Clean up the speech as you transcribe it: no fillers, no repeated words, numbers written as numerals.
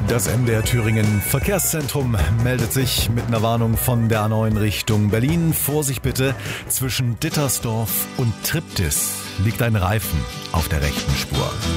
Das MDR Thüringen Verkehrszentrum meldet sich mit einer Warnung von der A9 Richtung Berlin. Vorsicht bitte, zwischen Dittersdorf und Triptis liegt ein Reifen auf der rechten Spur.